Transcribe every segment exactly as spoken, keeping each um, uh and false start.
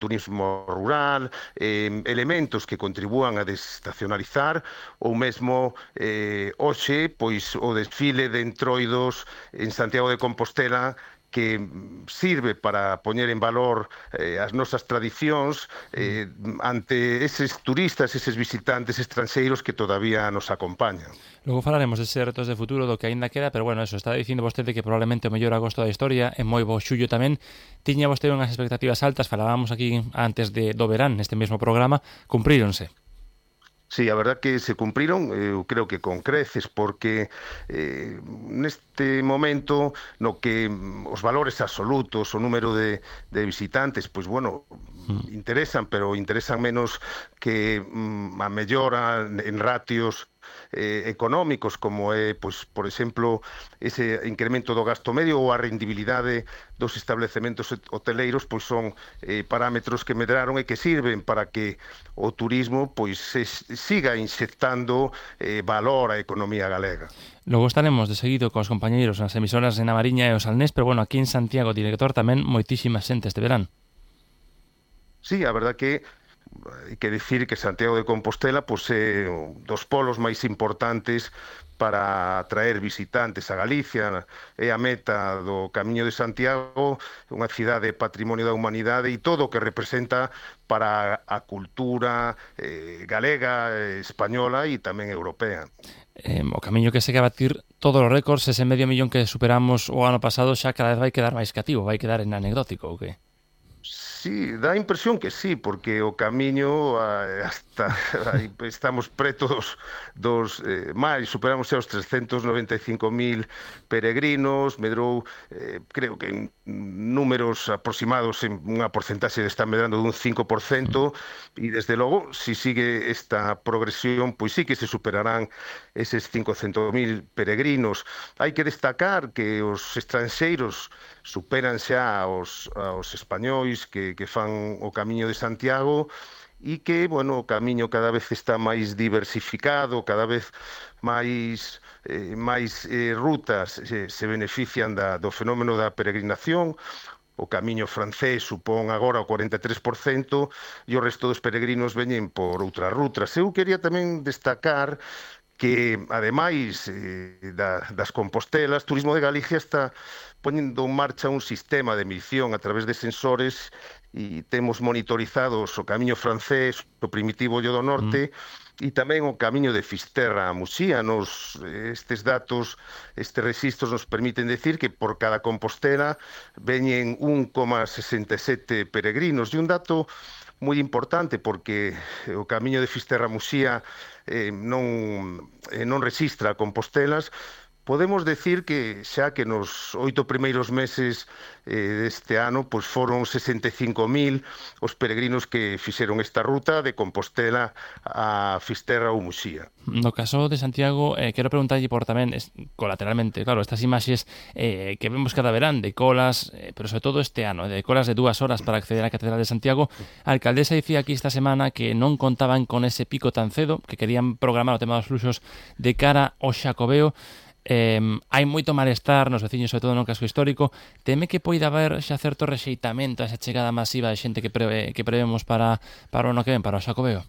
turismo rural, eh, elementos que contribúan a desestacionalizar, ou mesmo eh, hoxe, pois o desfile de entroidos en Santiago de Compostela, que mm, sirve para poñer en valor eh, as nosas tradicións eh, ante eses turistas, eses visitantes estranxeiros que todavía nos acompañan. Logo falaremos deses retos de futuro do que aínda queda, pero bueno, eso, está dicindo vostede que probablemente o mellor agosto da historia, e moi bo xullo tamén. Tiña vostede unhas expectativas altas, falábamos aquí antes de do verán, neste mesmo programa, cumpríronse. Sí, a verdad que se cumpriron, eu creo que con creces, porque eh, neste momento no que mm, os valores absolutos, o número de, de visitantes, pois bueno, interesan, pero interesan menos que mm, a mellora en ratios eh, económicos, como é, pois, por exemplo, ese incremento do gasto medio ou a rendibilidade dos establecementos hoteleiros, pois son eh, parámetros que medraron e que sirven para que o turismo pois se siga inxectando eh, valor á economía galega. Logo estaremos de seguido cos compañeiros nas emisoras de Navariña e o Salnés, pero bueno, aquí en Santiago, director, tamén moitísima xente este verán. Sí, a verdad que hai que dicir que Santiago de Compostela pois, é un dos polos máis importantes para atraer visitantes a Galicia, é a meta do Camiño de Santiago, unha cidade patrimonio da humanidade e todo o que representa para a cultura eh, galega, española e tamén europea. Eh, o camiño que segue a batir todos os récords, ese medio millón que superamos o ano pasado xa cada vez vai quedar máis cativo, vai quedar en anecdótico, ou que? Sí, dá a impresión que sí, porque o camiño ah, hasta aí estamos preto dos, dos eh, máis, superamos xa os trescentos noventa e cinco mil peregrinos, medrou, eh, creo que en números aproximados en unha porcentaxe está medrando dun cinco por cento, e desde logo, se si sigue esta progresión, pois sí que se superarán eses cincocentos mil peregrinos. Hai que destacar que os estranxeiros superan xa aos, aos españois que, que fan o Camiño de Santiago e que, bueno, o camiño cada vez está máis diversificado, cada vez máis, eh, máis eh, rutas eh, se benefician da, do fenómeno da peregrinación. O camiño francés supón agora o cuarenta e tres por cento e o resto dos peregrinos veñen por outras rutas. Eu quería tamén destacar que, ademais eh, da, das Compostelas, Turismo de Galicia está poñendo en marcha un sistema de medición a través de sensores e temos monitorizados o camiño francés, o primitivo Ollo do Norte, mm. e tamén o camiño de Fisterra a Muxía. Nos, estes datos, estes registros nos permiten decir que por cada Compostela veñen un coma sesenta e sete peregrinos. E un dato moi importante, porque o camiño de Fisterra a Muxía eh, non, eh, non rexistra Compostelas. Podemos decir que xa que nos oito primeiros meses eh, deste ano pois foron sesenta e cinco mil os peregrinos que fixeron esta ruta de Compostela a Fisterra ou Muxía. No caso de Santiago, eh, quero preguntarlle por tamén, es, colateralmente, claro, estas imaxes eh, que vemos cada verán de colas, eh, pero sobre todo este ano, de colas de dúas horas para acceder á Catedral de Santiago. A alcaldesa dicía aquí esta semana que non contaban con ese pico tan cedo, que querían programar o tema dos fluxos de cara ao Xacobeo. Eh, hai moito malestar nos veciños, sobre todo no casco histórico. Teme que poida haber xa certo rexeitamento a esa chegada masiva de xente que, preve, que prevemos para, para o ano que ven, para o Xacobeo?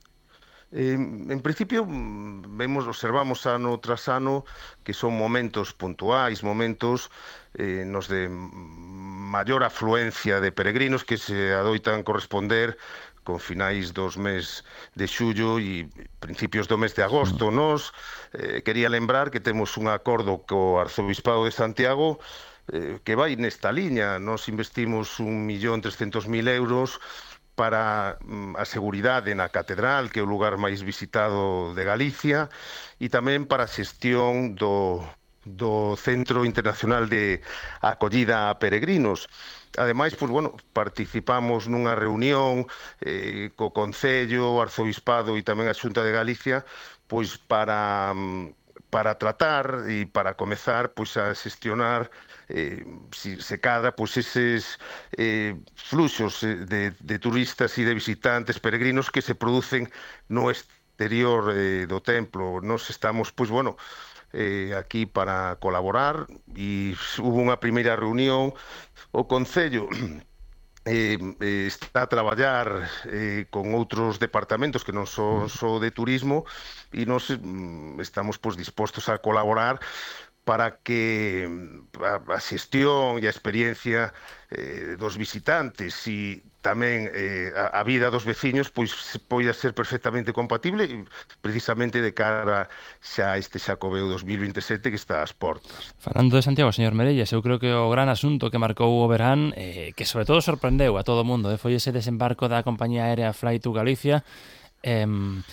Eh, en principio, vemos, observamos ano tras ano que son momentos puntuais, momentos eh, nos de maior afluencia de peregrinos que se adoitan corresponder con finais dos mes de xullo e principios do mes de agosto. Nos eh, quería lembrar que temos un acordo co Arzobispado de Santiago eh, que vai nesta liña. Nos investimos un millón trescentos mil euros para mm, a seguridade na Catedral, que é o lugar máis visitado de Galicia, e tamén para a xestión do, do Centro Internacional de Acollida a Peregrinos. Ademais, pois, bueno, participamos nunha reunión eh, co Concello, o Arzobispado e tamén a Xunta de Galicia, pois para, para tratar e para comezar pois, a xestionar eh, si se cadra pois, eses eh, fluxos de, de turistas e de visitantes peregrinos que se producen no exterior eh, do templo. Nos estamos, pois, bueno, eh, aquí para colaborar e hubo unha primeira reunión. O Concello eh, eh, está a traballar eh, con outros departamentos que non son só de turismo, e nos mm, estamos pois dispostos a colaborar para que mm, a, a xestión e a experiencia eh, dos visitantes e tamén eh, a, a vida dos veciños pois poida ser perfectamente compatible, e precisamente de cara xa a este Xacobeo dos mil vinte e sete que está ás portas. Falando de Santiago, señor Merelles, eu creo que o gran asunto que marcou o verán, eh, que sobre todo sorprendeu a todo o mundo, eh, foi ese desembarco da compañía aérea Fly to Galicia. Eh,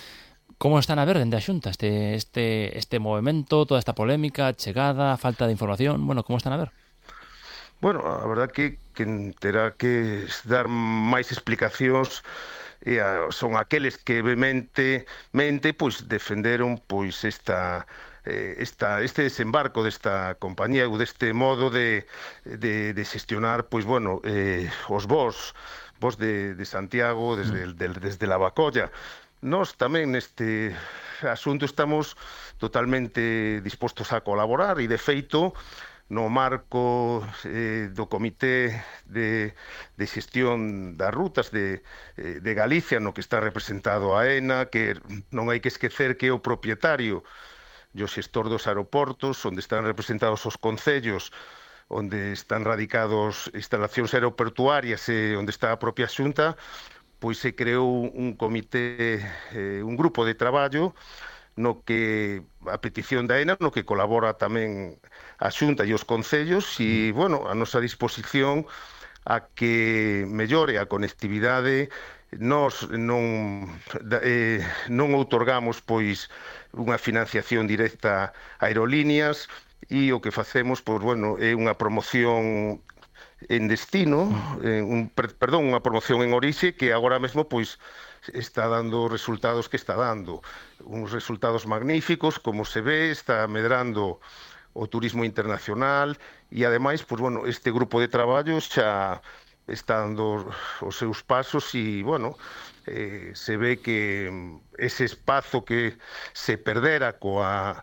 como están a ver dende a Xunta este, este, este movimento, toda esta polémica, chegada, falta de información? Bueno, como están a ver? Bueno, a verdad que quen terá que dar máis explicacións e a, son aqueles que vemente mente pois defenderon pois esta eh, esta este desembarco desta compañía ou deste modo de de de xestionar pois bueno, eh, os voos vos de de Santiago desde el, del, desde Lavacolla. Nós tamén neste asunto estamos totalmente dispostos a colaborar, e de feito no marco eh, do Comité de, de Xestión das Rutas de, eh, de Galicia, no que está representado a AENA, que non hai que esquecer que é o propietario e o xestor dos aeroportos, onde están representados os concellos, onde están radicados instalacións aeroportuarias e onde está a propia Xunta, pois se creou un comité, eh, un grupo de traballo no que a petición da AENA, no que colabora tamén a Xunta e os concellos, e, bueno, a nosa disposición a que mellore a conectividade. Nós non eh, non outorgamos pois unha financiación directa a aerolíneas, e o que facemos, pois, bueno, é unha promoción en destino, eh, un, perdón, unha promoción en orixe que agora mesmo pois está dando os resultados que está dando. Uns resultados magníficos, como se ve, está medrando o turismo internacional, e ademais, pois, bueno, este grupo de traballo xa está dando os seus pasos, e, bueno, eh, se ve que ese espazo que se perdera coa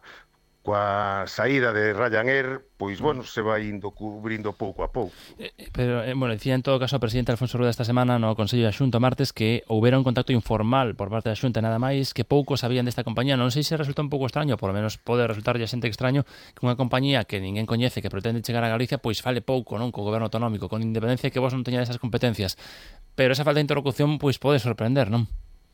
coa saída de Ryanair, pois, bueno, se vai indo cubrindo pouco a pouco. Eh, pero, eh, bueno, decía en todo caso o presidente Alfonso Rueda esta semana no Consello da Xunta martes que houbera un contacto informal por parte da Xunta, nada máis, que pouco sabían desta compañía. Non sei se resulta un pouco extraño, por lo menos pode resultarlle a xente extraño, que unha compañía que ninguén coñece, que pretende chegar a Galicia, pois fale pouco, non, co goberno autonómico, con independencia que vos non teñades esas competencias. Pero esa falta de interlocución, pois pode sorprender, non?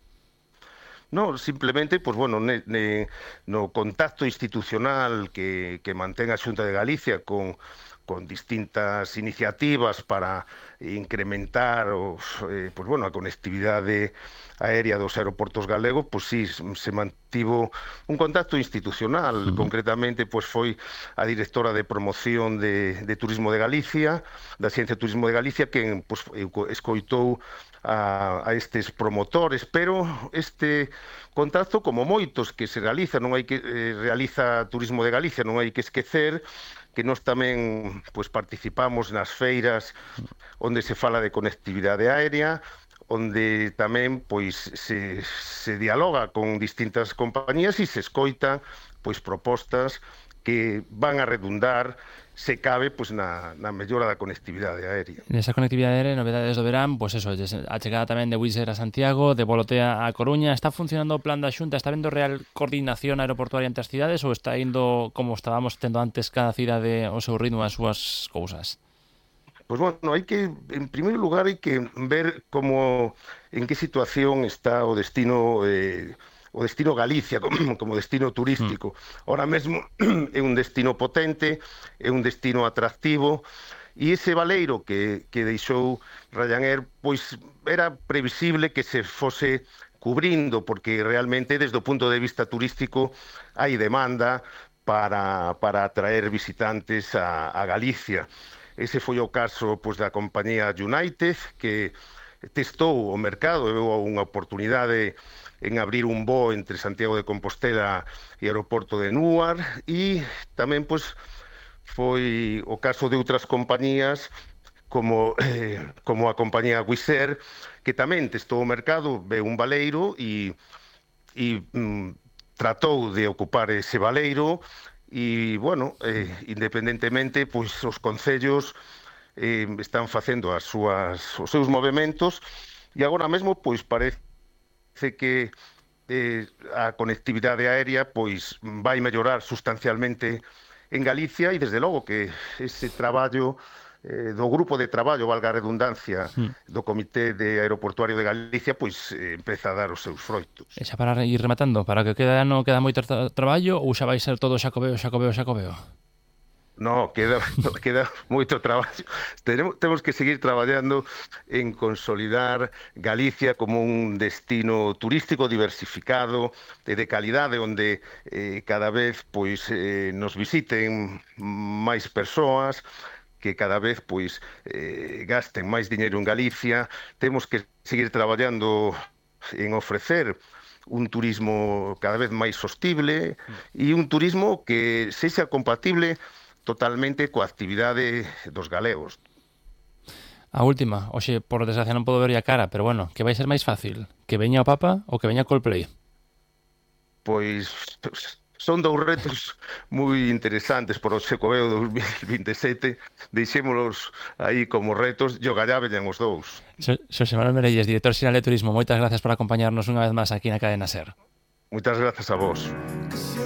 No, simplemente, pues bueno, ne, ne, no contacto institucional que, que mantén a Xunta de Galicia con, con distintas iniciativas para incrementar os, eh, pues bueno, a conectividade aérea dos aeroportos galegos, pues sí, se mantivo un contacto institucional. Uh-huh. Concretamente, pues foi a directora de promoción de, de Turismo de Galicia, da Xencia de Turismo de Galicia, quen pues, escoitou A, a estes promotores, pero este contacto, como moitos que se realiza, non hai que eh, realiza Turismo de Galicia, non hai que esquecer que nós tamén pois participamos nas feiras onde se fala de conectividade aérea, onde tamén pois se, se dialoga con distintas compañías e se escoita pois propostas que van a redundar, se cabe, pois na, na mellora da conectividade aérea. Nesa conectividade aérea, novedades do verán, pois eso, a chegada tamén de Wizz Air a Santiago, de Volotea a Coruña. Está funcionando o plan da Xunta? Está vendo real coordinación aeroportuaria entre as cidades, ou está indo como estábamos tendo antes cada cidade o seu ritmo, as súas cousas? Pois bueno, hai que, en primeiro lugar, hai que ver como, en que situación está o destino eh, o destino Galicia como, como destino turístico. Ahora mesmo é un destino potente, é un destino atractivo, e ese valeiro que, que deixou Ryanair, pois era previsible que se fose cubrindo, porque realmente desde o punto de vista turístico hai demanda para, para atraer visitantes a, a Galicia. Ese foi o caso pois, da compañía United, que testou o mercado e veu unha oportunidade en abrir un voo entre Santiago de Compostela e aeroporto de Núar, e tamén pois foi o caso de outras compañías como eh, como a compañía Wizz Air, que tamén testou o mercado, veu un valeiro e e mm, tratou de ocupar ese valeiro, e bueno, eh, independentemente pois os concellos eh, están facendo as súas, os seus movimentos, e agora mesmo pois parece que eh, a conectividade aérea pois vai mellorar sustancialmente en Galicia, e desde logo que ese traballo eh, do grupo de traballo, valga a redundancia, do Comité de Aeroportuario de Galicia, pois eh, empeza a dar os seus froitos. E xa para ir rematando, para que quede ano queda moito tra traballo ou xa vai ser todo xacobeo, xacobeo, xacobeo? No, queda, queda moito traballo. Tenemos, temos que seguir traballando en consolidar Galicia como un destino turístico diversificado e de calidade, onde eh, cada vez pois eh, nos visiten máis persoas, que cada vez pois eh, gasten máis diñeiro en Galicia. Temos que seguir traballando en ofrecer un turismo cada vez máis sostible e un turismo que sexa compatible totalmente coa actividade dos galegos. A última, oxe, por desgracia non podo ver a cara, pero bueno, que vai ser máis fácil? Que veña o Papa ou que veña Coldplay? Pois son dous retos moi interesantes por o Xacobeo dos mil vinte e sete. Deixémolos aí como retos, e o gallá veñan os dous. Xosé Manuel Merelles, director xeral de Turismo, moitas gracias por acompañarnos unha vez máis aquí na Cadena SER. Moitas grazas a vos.